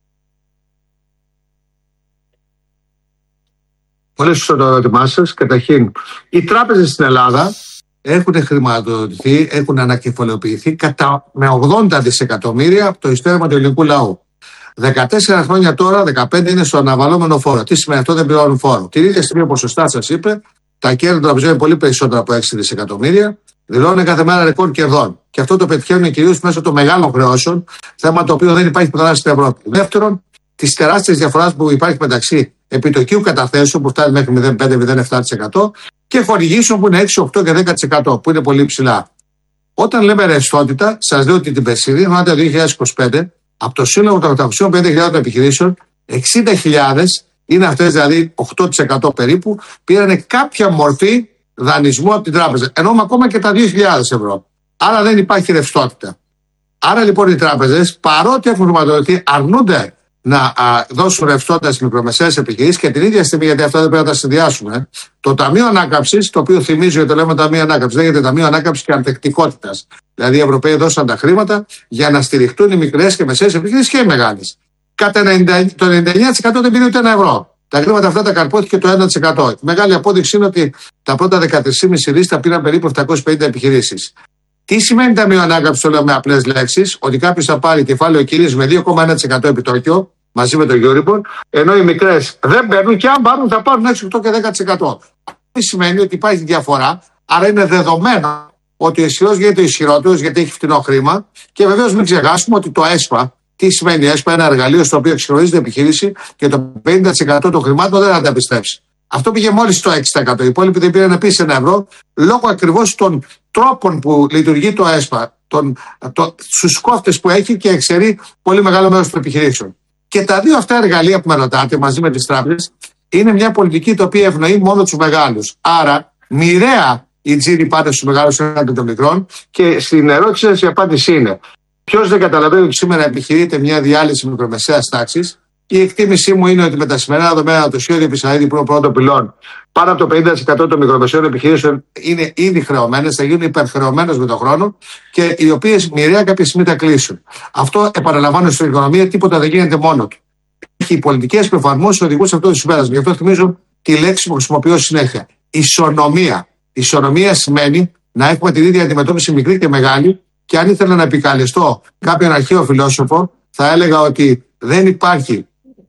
Πολύ σωστό το ερώτημά σας. Καταρχήν, οι τράπεζες στην Ελλάδα έχουν χρηματοδοτηθεί, έχουν ανακεφαλαιοποιηθεί με 80 δισεκατομμύρια από το ειστέρημα του ελληνικού λαού. 14 χρόνια τώρα, 15 είναι στο αναβαλλόμενο φόρο. Τι σημαίνει αυτό? Δεν πληρώνουν φόρο. Την ίδια στιγμή, όπως σωστά σας είπε, τα κέρδη των τραπεζών είναι πολύ περισσότερα από 6 δισεκατομμύρια. Δηλώνουν κάθε μέρα ρεκόρ κερδών. Και αυτό το πετυχαίνουν κυρίως μέσω των μεγάλων χρεώσεων, θέμα το οποίο δεν υπάρχει πουθενά στην Ευρώπη. Δεύτερον, τη τεράστια διαφορά που υπάρχει μεταξύ επιτοκίου καταθέσεων που φτάνει μέχρι 0,5-0,7% και χορηγήσεων που είναι 6, 8 και 10%, που είναι πολύ ψηλά. Όταν λέμε ρευστότητα, σας λέω ότι την περσινή χρονιά 2025, από το σύνολο των 850.000 επιχειρήσεων, 60.000, είναι αυτές δηλαδή 8% περίπου, πήραν κάποια μορφή δανεισμού από την τράπεζα. Ενώ ακόμα και τα 2.000 ευρώ. Άρα δεν υπάρχει ρευστότητα. Άρα λοιπόν οι τράπεζες, παρότι έχουν χρηματοδοτηθεί, αρνούνται να δώσουν ρευστότητα στις μικρομεσαίες επιχειρήσεις, και την ίδια στιγμή, γιατί αυτά δεν πρέπει να τα συνδυάσουμε, το Ταμείο Ανάκαμψης, το οποίο θυμίζω ότι το λέμε Ταμείο Ανάκαμψης, λέγεται Ταμείο Ανάκαμψης και Ανθεκτικότητας. Δηλαδή οι Ευρωπαίοι δώσαν τα χρήματα για να στηριχτούν οι μικρές και μεσαίες επιχειρήσεις και οι μεγάλες. Κατά το 99% δεν πήρε ούτε ένα ευρώ. Τα χρήματα αυτά τα καρπόθηκε το 1%. Η μεγάλη απόδειξη είναι ότι τα πρώτα 13,5 δις τα πήραν περίπου 750 επιχειρήσεις. Τι σημαίνει Ταμείο Ανάκαμψης? Το λέω με απλές λέξεις, ότι κάποιος θα πάρει κεφάλαιο κυρίως με 2,1% επιτόκιο μαζί με το Euribor, ενώ οι μικρές δεν παίρνουν, και αν πάρουν θα πάρουν 6, 8 και 10%. Τι σημαίνει? Ότι υπάρχει διαφορά, άρα είναι δεδομένο ότι ο ισχυρός γίνεται ισχυρότερος γιατί έχει φτηνό χρήμα, και βεβαίως μην ξεχάσουμε ότι το ΕΣΠΑ, τι σημαίνει ΕΣΠΑ? Ένα εργαλείο στο οποίο εξυγχρονίζεται η επιχείρηση και το 50% των χρημάτων δεν θα τα πιστέψει. Αυτό πήγε μόλις στο 6%. Οι υπόλοιποι δεν πήραν επίσης ένα ευρώ, λόγω ακριβώς των τρόπων που λειτουργεί το ΕΣΠΑ, στους κόφτες που έχει και εξαιρεί πολύ μεγάλο μέρος των επιχειρήσεων. Και τα δύο αυτά εργαλεία που με ρωτάτε, μαζί με τις τράπεζες, είναι μια πολιτική η οποία ευνοεί μόνο τους μεγάλους. Άρα, μοιραία η τζίρι πάντα στους μεγάλους έναντι των μικρών. Και στην ερώτηση σας η απάντηση είναι: ποιος δεν καταλαβαίνει ότι σήμερα επιχειρείται μια διάλυση μικρομεσαίας τάξης? Η εκτίμησή μου είναι ότι με τα σημερινά δεδομένα, το σχέδιο Πισαρίδη που είναι ο πρώτο πυλών, πάνω από το 50% των μικρομεσαίων επιχειρήσεων είναι ήδη χρεωμένες, θα γίνουν υπερχρεωμένες με τον χρόνο, και οι οποίες μοιραία κάποια στιγμή θα κλείσουν. Αυτό, επαναλαμβάνω, στην οικονομία τίποτα δεν γίνεται μόνο του. Οι πολιτικές που εφαρμόζουν οδηγούν σε αυτό το συμπέρασμα. Γι' αυτό θυμίζω τη λέξη που χρησιμοποιώ συνέχεια. Ισονομία. Ισονομία σημαίνει να έχουμε την ίδια αντιμετώπιση μικρή και μεγάλη, και αν ήθελα να επικαλεστώ κάποιον αρχαίο φιλόσοφο, θα έλεγα ότι δεν υπάρχει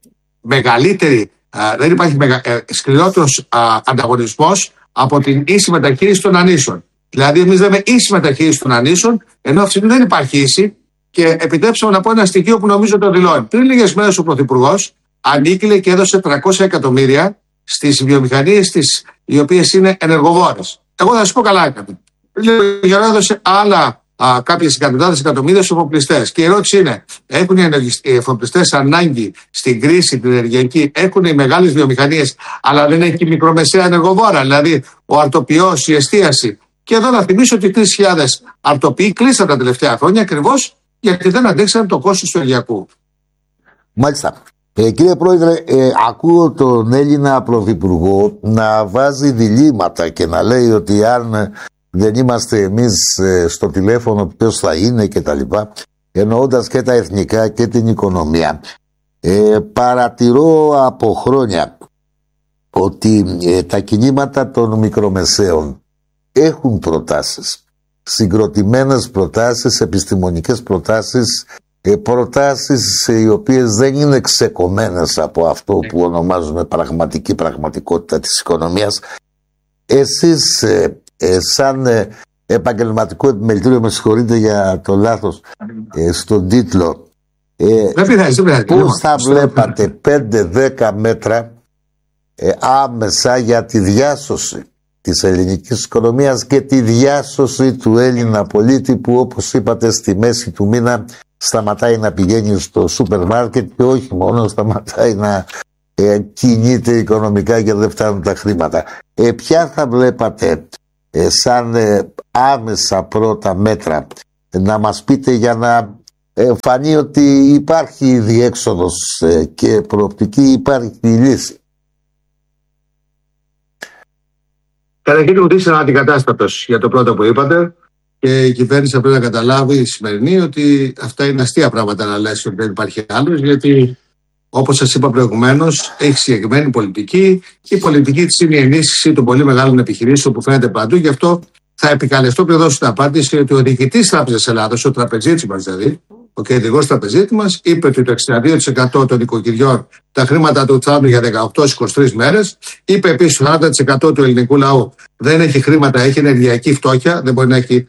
σκληρότερος ανταγωνισμός από την ίση μεταχείριση των ανίσων. Δηλαδή, εμείς λέμε ίση μεταχείριση των ανίσων, ενώ αυτή δεν υπάρχει ίση, και επιτρέψτε μου να πω ένα στοιχείο που νομίζω το δηλώνει. Πριν λίγες μέρες ο Πρωθυπουργός ανήκειλε και έδωσε 300 εκατομμύρια στις βιομηχανίες οι οποίες είναι ενεργοβόρες. Εγώ θα σας πω καλά έκανε. Για να έδωσε άλλα κάποιες εκατοντάδες εκατομμύρια στους εφοπλιστές. Και η ερώτηση είναι: έχουν οι εφοπλιστές ανάγκη στην κρίση την ενεργειακή, έχουν οι μεγάλες βιομηχανίες, αλλά δεν έχει η μικρομεσαία ενεργοβόρα, δηλαδή ο αρτοποιός, η εστίαση? Και εδώ να θυμίσω ότι 3.000 αρτοποιοί κλείσαν τα τελευταία χρόνια ακριβώς γιατί δεν αντέξαν το κόστος του ενεργειακού. Μάλιστα. Κύριε Πρόεδρε, ακούω τον Έλληνα Πρωθυπουργό να βάζει διλήμματα και να λέει ότι αν δεν είμαστε εμείς στο τηλέφωνο ποιος θα είναι και τα λοιπά, εννοώντας και τα εθνικά και την οικονομία. Παρατηρώ από χρόνια ότι τα κινήματα των μικρομεσαίων έχουν προτάσεις, συγκροτημένες προτάσεις, επιστημονικές προτάσεις, προτάσεις οι οποίες δεν είναι ξεκομμένες από αυτό που ονομάζουμε πραγματική πραγματικότητα της οικονομίας. Εσείς σαν επαγγελματικό επιμελητήριο, με συγχωρείτε για το λάθος στον τίτλο, πώς θα βλέπατε 5-10 μέτρα άμεσα για τη διάσωση της ελληνικής οικονομίας και τη διάσωση του Έλληνα πολίτη που, όπως είπατε, στη μέση του μήνα σταματάει να πηγαίνει στο σούπερ μάρκετ, και όχι μόνο, σταματάει να κινείται οικονομικά και δεν φτάνουν τα χρήματα. Ποια θα βλέπατε σαν άμεσα πρώτα μέτρα να μας πείτε για να φανεί ότι υπάρχει διέξοδος και προοπτική, υπάρχει λύση? Καταρχήν, ότι είσαι αντικατάστατος για το πρώτο που είπατε, και η κυβέρνηση θα πρέπει να καταλάβει, η σημερινή, ότι αυτά είναι αστεία πράγματα να λες ότι δεν υπάρχει άλλος, γιατί όπως σας είπα προηγουμένως, έχει συγκεκριμένη πολιτική. Η πολιτική της είναι η ενίσχυση των πολύ μεγάλων επιχειρήσεων που φαίνεται παντού. Γι' αυτό θα επικαλεστώ πριν δώσω την απάντηση ότι ο διοικητής Τράπεζας Ελλάδος, ο τραπεζίτης μας δηλαδή, ο κεντρικός τραπεζίτης μας, είπε ότι το 62% των οικοκυριών τα χρήματα του φτάνουν για 18-23 μέρες. Είπε επίσης ότι το 40% του ελληνικού λαού δεν έχει χρήματα, έχει ενεργειακή φτώχεια, δεν μπορεί να έχει.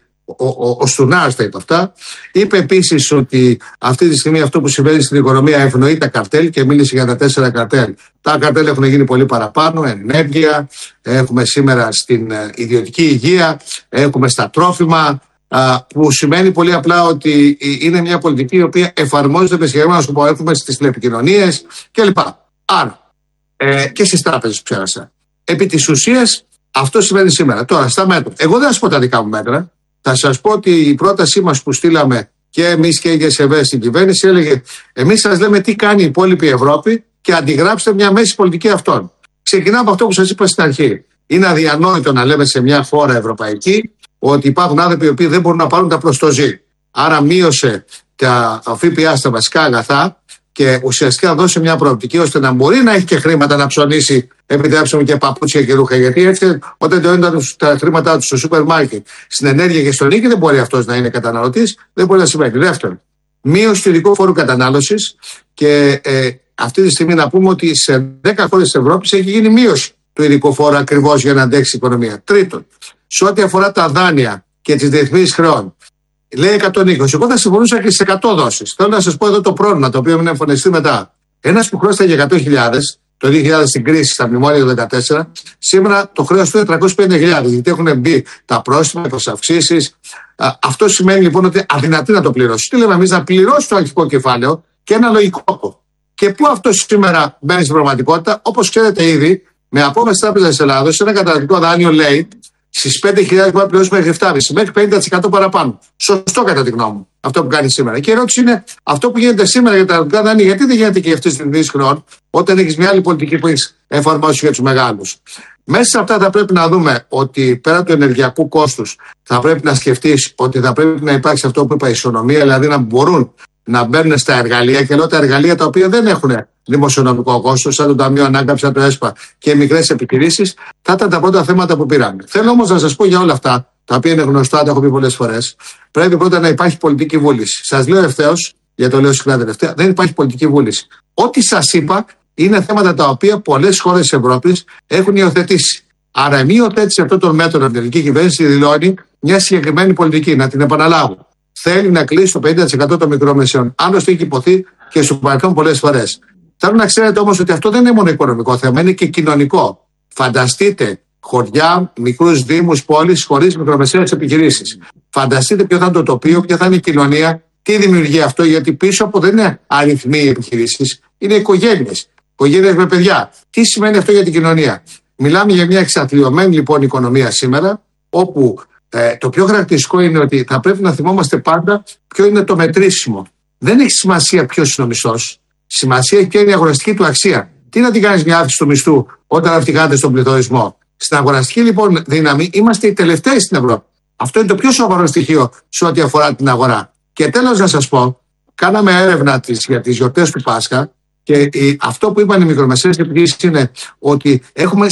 Ο Στουνάρς τα είπε αυτά. Είπε επίσης ότι αυτή τη στιγμή αυτό που συμβαίνει στην οικονομία ευνοεί τα καρτέλ και μίλησε για τα 4 καρτέλ. Τα καρτέλ έχουν γίνει πολύ παραπάνω. Ενέργεια, έχουμε σήμερα στην ιδιωτική υγεία, έχουμε στα τρόφιμα, που σημαίνει πολύ απλά ότι είναι μια πολιτική η οποία εφαρμόζεται με συγκεκριμένα σκοπό. Έχουμε στις τηλεπικοινωνίες κλπ. Άρα, και στις τράπεζες που πέρασα. Επί της ουσίας, αυτό συμβαίνει σήμερα. Τώρα, στα μέτρα. Εγώ δεν θα σας πω τα δικά μου μέτρα. Θα σας πω ότι η πρότασή μας που στείλαμε και εμείς και η ΓΕΣΕΒΕ στην κυβέρνηση έλεγε: εμείς σας λέμε τι κάνει η υπόλοιπη Ευρώπη και αντιγράψτε μια μέση πολιτική αυτών. Ξεκινάμε από αυτό που σας είπα στην αρχή. Είναι αδιανόητο να λέμε σε μια χώρα ευρωπαϊκή ότι υπάρχουν άνθρωποι οι οποίοι δεν μπορούν να πάρουν τα προστοζή. Άρα μείωσε τα ΦΠΑ στα βασικά αγαθά και ουσιαστικά δώσε μια προοπτική ώστε να μπορεί να έχει και χρήματα να ψωνίσει, επιτρέψουμε και παπούτσια και ρούχα. Γιατί έτσι, όταν τελειώνουν τα χρήματά του στο σούπερ μάρκετ, στην ενέργεια και στον νίκη, δεν μπορεί αυτός να είναι καταναλωτής, δεν μπορεί να συμβαίνει. Δεύτερον, μείωση του ειδικού φόρου κατανάλωσης και αυτή τη στιγμή να πούμε ότι σε 10 χώρες της Ευρώπης έχει γίνει μείωση του ειδικού φόρου ακριβώς για να αντέξει η οικονομία. Τρίτον, σε ό,τι αφορά τα δάνεια και τις ρυθμίσεις χρεών, λέει 120. Εγώ θα συμφωνούσα και σε 100 δόσεις. Θέλω να σας πω εδώ το πρόβλημα το οποίο είναι εμφανιστεί μετά. Ένας που χρέωσε για 100.000 το 2000 στην κρίση, στα μνημόνια του 2014, σήμερα το χρέος του είναι 350.000. Γιατί έχουν μπει τα πρόστιμα, τις αυξήσεις. Αυτό σημαίνει λοιπόν ότι αδυνατεί να το πληρώσει. Τι λέμε εμείς, να πληρώσει το αρχικό κεφάλαιο και ένα λογικό. Και πού αυτό σήμερα μπαίνει στην πραγματικότητα? Όπως ξέρετε ήδη, με απόφαση της Τράπεζας Ελλάδος, ένα καταναλωτικό δάνειο λέει στις 5.000 μπορεί να πληρώσει μέχρι 7,5, μέχρι 50% παραπάνω. Σωστό κατά τη γνώμη μου αυτό που κάνει σήμερα. Και η ερώτηση είναι, αυτό που γίνεται σήμερα για τα καταναλωτικά δάνεια, γιατί δεν γίνεται και αυτή τη στιγμή χρεών, όταν έχει μια άλλη πολιτική που έχει εφαρμόσει για του μεγάλου. Μέσα σε αυτά θα πρέπει να δούμε ότι πέρα του ενεργειακού κόστους θα πρέπει να σκεφτείς ότι θα πρέπει να υπάρξει αυτό που είπα, ισονομία, δηλαδή να μπορούν να μπαίνουν στα εργαλεία, και λέω τα εργαλεία τα οποία δεν έχουν δημοσιονομικό κόστος, σαν το Ταμείο Ανάκαμψης, σαν το ΕΣΠΑ και μικρές επιχειρήσεις, θα ήταν τα πρώτα θέματα που πήραμε. Θέλω όμως να σας πω για όλα αυτά, τα οποία είναι γνωστά, τα έχω πει πολλές φορές, πρέπει πρώτα να υπάρχει πολιτική βούληση. Σας λέω ευθέως, γιατί το λέω συχνά τελευταία, δεν υπάρχει πολιτική βούληση. Ό,τι σας είπα είναι θέματα τα οποία πολλές χώρες της Ευρώπης έχουν υιοθετήσει. Άρα, η υιοθέτηση αυτών των μέτρων από την ελληνική κυβέρνηση δηλώνει μια συγκεκριμένη πολιτική. Να την επαναλάβω. Θέλει να κλείσει το 50% των μικρομεσαίων. Άλλωστε, έχει υποθεί και στο παρελθόν πολλές φορές. Θέλω να ξέρετε όμως ότι αυτό δεν είναι μόνο οικονομικό θέμα, είναι και κοινωνικό. Φανταστείτε χωριά, μικρούς δήμους, πόλεις χωρίς μικρομεσαίες επιχειρήσεις. Φανταστείτε ποιο θα είναι το τοπίο, ποια θα είναι η κοινωνία, τι δημιουργεί αυτό, γιατί πίσω από δεν είναι αριθμοί επιχειρήσεις, είναι οικογένειες. Οικογένειες με παιδιά. Τι σημαίνει αυτό για την κοινωνία? Μιλάμε για μια εξαθλιωμένη λοιπόν οικονομία σήμερα, όπου το πιο χαρακτηριστικό είναι ότι θα πρέπει να θυμόμαστε πάντα ποιο είναι το μετρήσιμο. Δεν έχει σημασία ποιος είναι ο μισθός. Σημασία έχει ποια είναι η αγοραστική του αξία. Τι να την κάνεις μια αύξηση του μισθού όταν αυτηγάται στον πληθωρισμό? Στην αγοραστική λοιπόν δύναμη είμαστε οι τελευταίοι στην Ευρώπη. Αυτό είναι το πιο σοβαρό στοιχείο σε ό,τι αφορά την αγορά. Και τέλος να σας πω, κάναμε έρευνα για τις γιορτές του Πάσχα και αυτό που είπαν οι μικρομεσαίες επιχειρήσεις είναι ότι έχουμε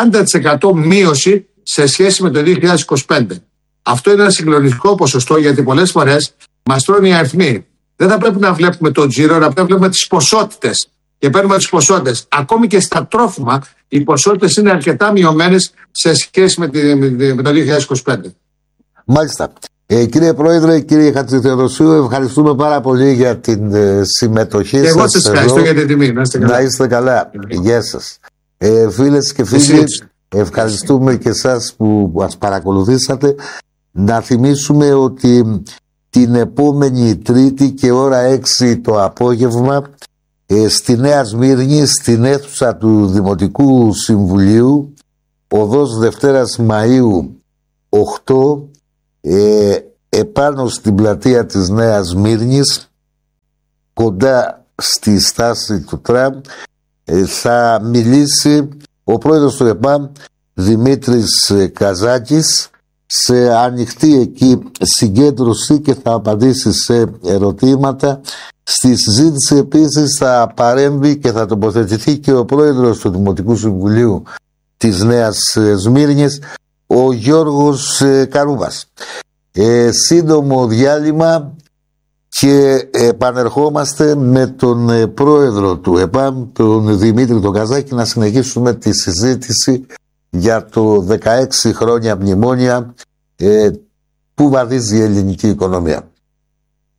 40% μείωση σε σχέση με το 2025. Αυτό είναι ένα συγκλονιστικό ποσοστό, γιατί πολλές φορές μας τρώνε οι αριθμοί. Δεν θα πρέπει να βλέπουμε το τζίρο, να πρέπει να βλέπουμε τις ποσότητες. Και παίρνουμε τις ποσότητες. Ακόμη και στα τρόφιμα, οι ποσότητες είναι αρκετά μειωμένες σε σχέση με το 2025. Μάλιστα. Κύριε Πρόεδρε, κύριε Χατζηθεοδοσίου, ευχαριστούμε πάρα πολύ για την συμμετοχή σας. Εγώ σας ευχαριστώ για την τιμή. Να είστε καλά. Γεια σας. Φίλες και φίλοι, ευχαριστούμε και εσάς που μας παρακολουθήσατε. Να θυμίσουμε ότι την επόμενη Τρίτη και ώρα 6 το απόγευμα στη Νέα Σμύρνη, στην αίθουσα του Δημοτικού Συμβουλίου, οδός Δευτέρας Μαΐου 8, επάνω στην πλατεία της Νέας Σμύρνης, κοντά στη στάση του τραμ, θα μιλήσει ο πρόεδρος του ΕΠΑΜ, Δημήτρης Καζάκης, σε ανοιχτή εκεί συγκέντρωση και θα απαντήσει σε ερωτήματα. Στη συζήτηση επίσης θα παρέμβει και θα τοποθετηθεί και ο πρόεδρος του Δημοτικού Συμβουλίου της Νέας Σμύρνης, ο Γιώργος Καρούβας. Σύντομο διάλειμμα και επανερχόμαστε με τον πρόεδρο του ΕΠΑΜ, τον Δημήτρη τον Καζάκη, να συνεχίσουμε τη συζήτηση για το 16 χρόνια μνημόνια που βαδίζει η ελληνική οικονομία.